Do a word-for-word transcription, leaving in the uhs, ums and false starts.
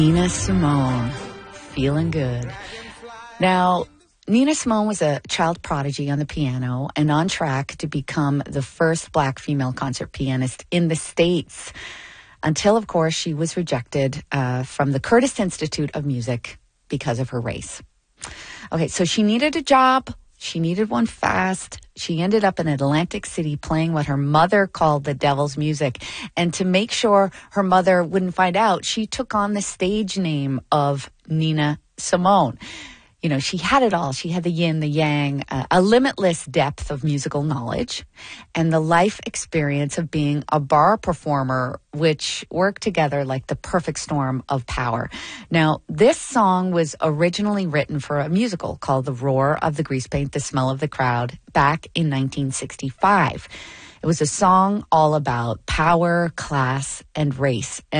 Nina Simone, feeling good. Now, Nina Simone was a child prodigy on the piano and on track to become the first black female concert pianist in the States until, of course, she was rejected uh, from the Curtis Institute of Music because of her race. Okay, so she needed a job. She needed one fast. She ended up in Atlantic City playing what her mother called the devil's music. And to make sure her mother wouldn't find out, she took on the stage name of Nina Simone. You know, she had it all. She had the yin, the yang, uh, a limitless depth of musical knowledge, and the life experience of being a bar performer, which worked together like the perfect storm of power. Now, this song was originally written for a musical called The Roar of the Grease Paint, The Smell of the Crowd, back in nineteen sixty-five. It was a song all about power, class, and race.